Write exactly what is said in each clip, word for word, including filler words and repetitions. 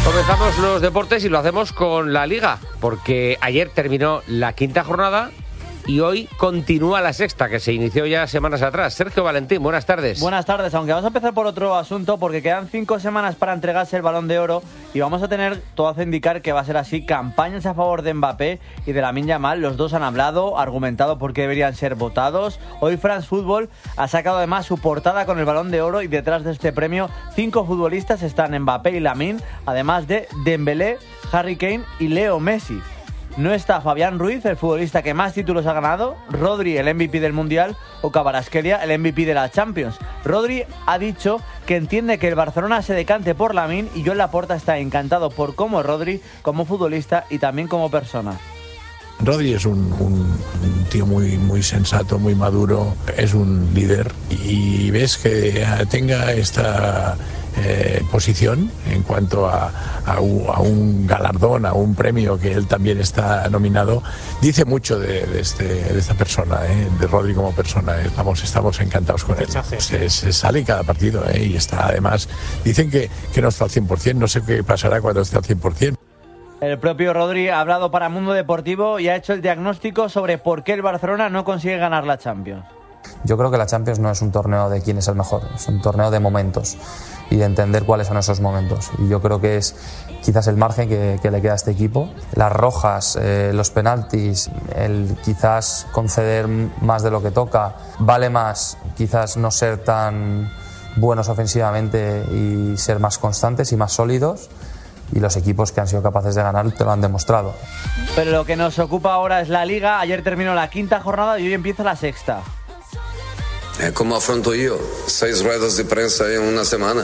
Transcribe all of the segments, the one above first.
Comenzamos los deportes y lo hacemos con la Liga, porque ayer terminó la quinta jornada y hoy continúa la sexta, que se inició ya semanas atrás. Sergio Valentín, buenas tardes. Buenas tardes, aunque vamos a empezar por otro asunto, porque quedan cinco semanas para entregarse el Balón de Oro y vamos a tener, todo hace indicar que va a ser así, campañas a favor de Mbappé y de Lamine Yamal. Los dos han hablado, argumentado por qué deberían ser votados. Hoy France Football ha sacado además su portada con el Balón de Oro y detrás de este premio cinco futbolistas están Mbappé y Lamine, además de Dembélé, Harry Kane y Leo Messi. No está Fabián Ruiz, el futbolista que más títulos ha ganado, Rodri, el M V P del Mundial, o Kvaratskhelia, el M V P de la Champions. Rodri ha dicho que entiende que el Barcelona se decante por Lamine y Joan Laporta está encantado por cómo Rodri, como futbolista y también como persona. Rodri es un, un, un tío muy, muy sensato, muy maduro, es un líder y ves que tenga esta eh, posición en cuanto a, a, un, a un galardón, a un premio que él también está nominado, dice mucho de, de, este, de esta persona, eh, de Rodri como persona. Estamos, estamos encantados con él. Se, se sale cada partido eh, y está además, dicen que, que no está al cien por ciento, no sé qué pasará cuando esté al cien por ciento. El propio Rodri ha hablado para Mundo Deportivo y ha hecho el diagnóstico sobre por qué el Barcelona no consigue ganar la Champions. Yo creo que la Champions no es un torneo de quién es el mejor, es un torneo de momentos y de entender cuáles son esos momentos. Y yo creo que es quizás el margen que, que le queda a este equipo. Las rojas, eh, los penaltis, el quizás conceder más de lo que toca, vale más quizás no ser tan buenos ofensivamente y ser más constantes y más sólidos. Y los equipos que han sido capaces de ganar te lo han demostrado. Pero lo que nos ocupa ahora es la Liga. Ayer terminó la quinta jornada y hoy empieza la sexta. ¿Cómo afronto yo? Seis ruedas de prensa en una semana.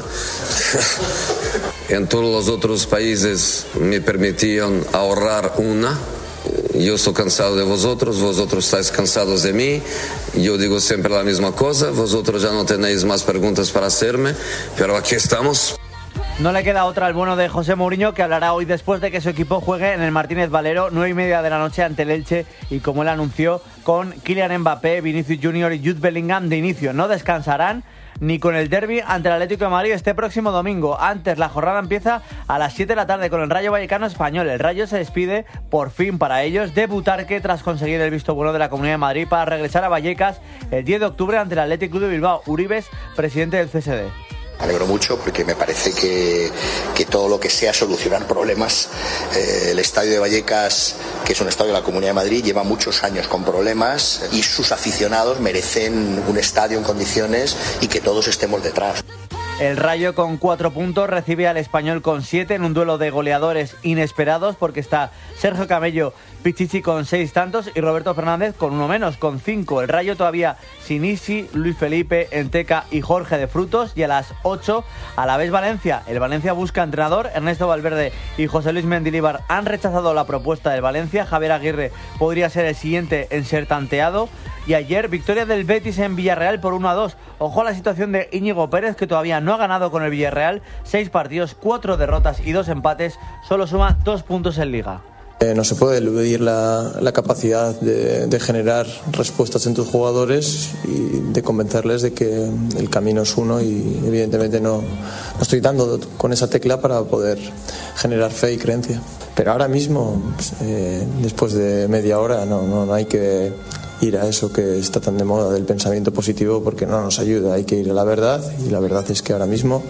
En todos los otros países me permitían ahorrar una. Yo estoy cansado de vosotros, vosotros estáis cansados de mí. Yo digo siempre la misma cosa, vosotros ya no tenéis más preguntas para hacerme, pero aquí estamos. No le queda otra al bueno de José Mourinho, que hablará hoy después de que su equipo juegue en el Martínez Valero, nueve y media de la noche ante el Elche, y como él anunció, con Kylian Mbappé, Vinicius Junior y Jude Bellingham de inicio. No descansarán ni con el derbi ante el Atlético de Madrid este próximo domingo. Antes, la jornada empieza a las siete de la tarde con el Rayo Vallecano Español. El Rayo se despide, por fin para ellos, de Butarque tras conseguir el visto bueno de la Comunidad de Madrid para regresar a Vallecas el diez de octubre ante el Athletic Club de Bilbao. Uribes, presidente del C S D. Me alegro mucho porque me parece que, que todo lo que sea solucionar problemas, eh, el estadio de Vallecas, que es un estadio de la Comunidad de Madrid, lleva muchos años con problemas y sus aficionados merecen un estadio en condiciones y que todos estemos detrás. El Rayo con cuatro puntos recibe al Español con siete en un duelo de goleadores inesperados, porque está Sergio Camello, Pichichi con seis tantos y Roberto Fernández con uno menos, con cinco. El Rayo todavía sin Isi, Luis Felipe, Enteca y Jorge de Frutos. Y a las ocho, a la vez Valencia. El Valencia busca entrenador. Ernesto Valverde y José Luis Mendilibar han rechazado la propuesta del Valencia. Javier Aguirre podría ser el siguiente en ser tanteado. Y ayer, victoria del Betis en Villarreal por uno a dos. Ojo a la situación de Íñigo Pérez, que todavía no ha ganado con el Villarreal. Seis partidos, cuatro derrotas y dos empates. Solo suma dos puntos en Liga. Eh, no se puede eludir la, la capacidad de, de generar respuestas en tus jugadores y de convencerles de que el camino es uno, y evidentemente no, no estoy dando con esa tecla para poder generar fe y creencia. Pero ahora mismo, pues, eh, después de media hora, no, no, no hay que ir a eso que está tan de moda del pensamiento positivo, porque no nos ayuda. Hay que ir a la verdad, y la verdad es que ahora mismo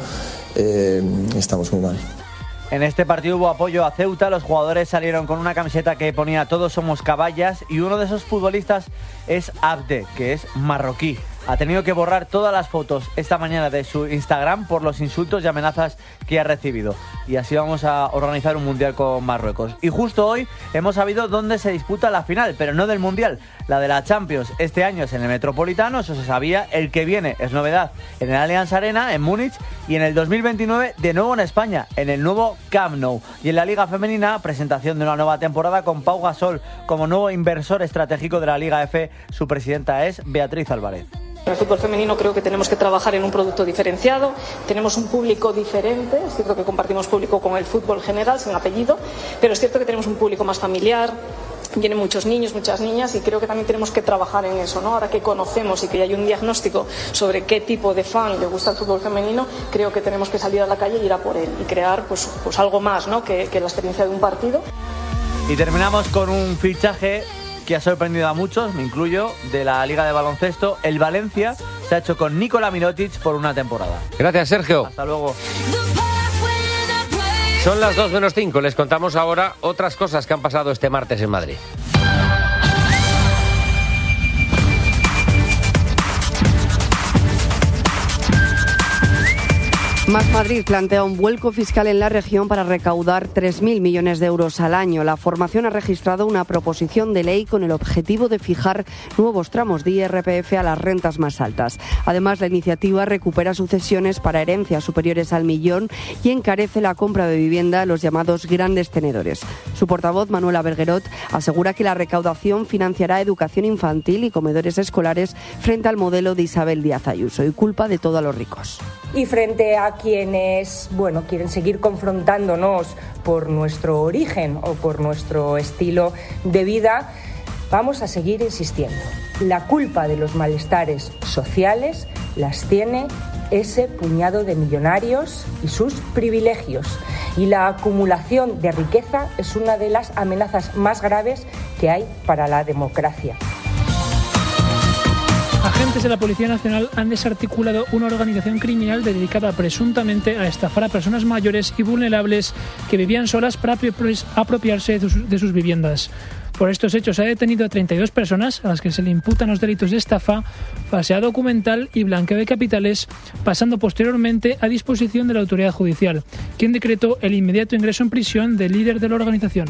eh, estamos muy mal. En este partido hubo apoyo a Ceuta, los jugadores salieron con una camiseta que ponía "Todos somos caballas", y uno de esos futbolistas es Abde, que es marroquí. Ha tenido que borrar todas las fotos esta mañana de su Instagram por los insultos y amenazas que ha recibido. Y así vamos a organizar un mundial con Marruecos. Y justo hoy hemos sabido dónde se disputa la final, pero no del mundial, la de la Champions. Este año es en el Metropolitano, eso se sabía. El que viene es novedad en el Allianz Arena, en Múnich, y en el dos mil veintinueve de nuevo en España, en el nuevo Camp Nou. Y en la Liga Femenina, presentación de una nueva temporada con Pau Gasol como nuevo inversor estratégico de la Liga F. Su presidenta es Beatriz Álvarez. En el fútbol femenino creo que tenemos que trabajar en un producto diferenciado, tenemos un público diferente, es cierto que compartimos público con el fútbol general, sin apellido, pero es cierto que tenemos un público más familiar, vienen muchos niños, muchas niñas, y creo que también tenemos que trabajar en eso, ¿no? Ahora que conocemos y que hay un diagnóstico sobre qué tipo de fan le gusta el fútbol femenino, creo que tenemos que salir a la calle y ir a por él y crear pues, pues algo más, ¿no? que, que la experiencia de un partido. Y terminamos con un fichaje que ha sorprendido a muchos, me incluyo, de la Liga de Baloncesto. El Valencia se ha hecho con Nikola Mirotic por una temporada. Gracias, Sergio. Hasta luego. Son las dos menos cinco. Les contamos ahora otras cosas que han pasado este martes en Madrid. Más Madrid plantea un vuelco fiscal en la región para recaudar tres mil millones de euros al año. La formación ha registrado una proposición de ley con el objetivo de fijar nuevos tramos de I R P F a las rentas más altas. Además, la iniciativa recupera sucesiones para herencias superiores al millón y encarece la compra de vivienda a los llamados grandes tenedores. Su portavoz, Manuela Berguerot, asegura que la recaudación financiará educación infantil y comedores escolares frente al modelo de Isabel Díaz Ayuso y culpa de todo a los ricos. Y frente a quienes, bueno, quieren seguir confrontándonos por nuestro origen o por nuestro estilo de vida, vamos a seguir insistiendo. La culpa de los malestares sociales las tiene ese puñado de millonarios y sus privilegios. Y la acumulación de riqueza es una de las amenazas más graves que hay para la democracia. Agentes de la Policía Nacional han desarticulado una organización criminal dedicada presuntamente a estafar a personas mayores y vulnerables que vivían solas para apropiarse de sus, de sus viviendas. Por estos hechos se ha detenido a treinta y dos personas a las que se le imputan los delitos de estafa, falsedad documental y blanqueo de capitales, pasando posteriormente a disposición de la autoridad judicial, quien decretó el inmediato ingreso en prisión del líder de la organización.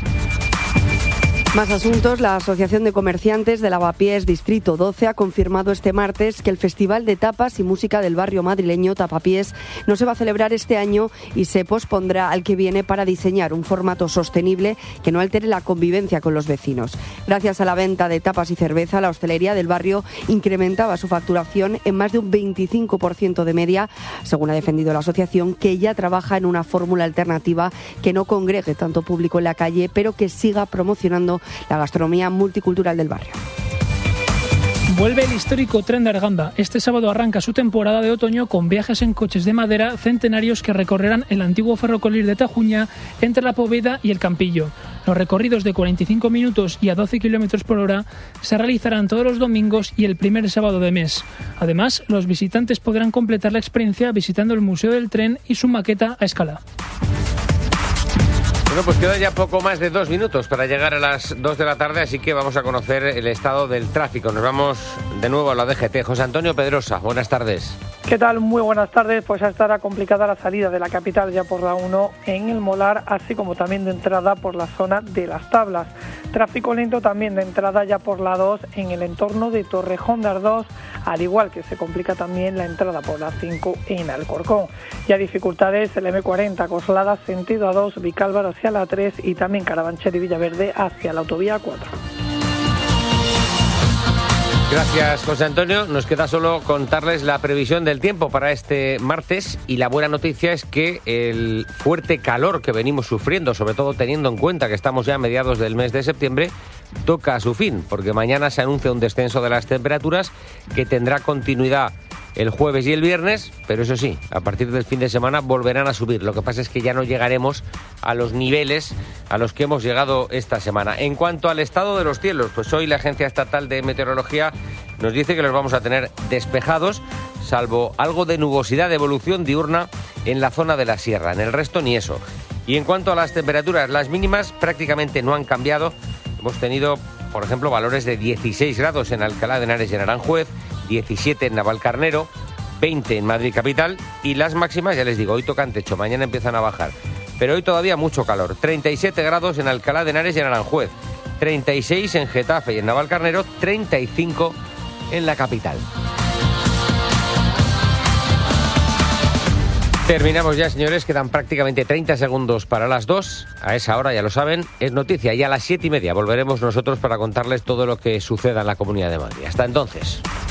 Más asuntos. La Asociación de Comerciantes de Lavapiés Distrito doce ha confirmado este martes que el Festival de Tapas y Música del barrio madrileño Tapapiés no se va a celebrar este año y se pospondrá al que viene para diseñar un formato sostenible que no altere la convivencia con los vecinos. Gracias a la venta de tapas y cerveza, la hostelería del barrio incrementaba su facturación en más de un veinticinco por ciento de media, según ha defendido la asociación, que ya trabaja en una fórmula alternativa que no congregue tanto público en la calle, pero que siga promocionando la gastronomía multicultural del barrio. Vuelve el histórico tren de Arganda. Este sábado arranca su temporada de otoño con viajes en coches de madera centenarios que recorrerán el antiguo ferrocarril de Tajuña entre la Poveda y el Campillo. Los recorridos de cuarenta y cinco minutos y a doce kilómetros por hora se realizarán todos los domingos y el primer sábado de mes. Además, los visitantes podrán completar la experiencia visitando el Museo del Tren y su maqueta a escala. Bueno, pues queda ya poco más de dos minutos para llegar a las dos de la tarde, así que vamos a conocer el estado del tráfico. Nos vamos de nuevo a la D G T. José Antonio Pedrosa, buenas tardes. ¿Qué tal? Muy buenas tardes. Pues estará complicada la salida de la capital ya por la uno en el Molar, así como también de entrada por la zona de Las Tablas. Tráfico lento también de entrada ya por la dos en el entorno de Torrejón de Ardoz, al igual que se complica también la entrada por la cinco en Alcorcón. Ya dificultades el eme cuarenta, Coslada sentido A dos, Vicálvaro hacia la tres y también Carabanchel y Villaverde hacia la autovía cuatro. Gracias, José Antonio. Nos queda solo contarles la previsión del tiempo para este martes y la buena noticia es que el fuerte calor que venimos sufriendo, sobre todo teniendo en cuenta que estamos ya a mediados del mes de septiembre, toca a su fin, porque mañana se anuncia un descenso de las temperaturas que tendrá continuidad el jueves y el viernes, pero eso sí, a partir del fin de semana volverán a subir. Lo que pasa es que ya no llegaremos a los niveles a los que hemos llegado esta semana. En cuanto al estado de los cielos, pues hoy la Agencia Estatal de Meteorología nos dice que los vamos a tener despejados, salvo algo de nubosidad de evolución diurna en la zona de la sierra. En el resto ni eso. Y en cuanto a las temperaturas, las mínimas prácticamente no han cambiado. Hemos tenido, por ejemplo, valores de dieciséis grados en Alcalá de Henares y en Aranjuez, diecisiete en Navalcarnero, veinte en Madrid capital y las máximas, ya les digo, hoy tocan techo, mañana empiezan a bajar. Pero hoy todavía mucho calor, treinta y siete grados en Alcalá de Henares y en Aranjuez, treinta y seis en Getafe y en Navalcarnero, treinta y cinco en la capital. Terminamos ya, señores, quedan prácticamente treinta segundos para las dos. A esa hora, ya lo saben, es noticia y a las siete y media volveremos nosotros para contarles todo lo que suceda en la Comunidad de Madrid. Hasta entonces.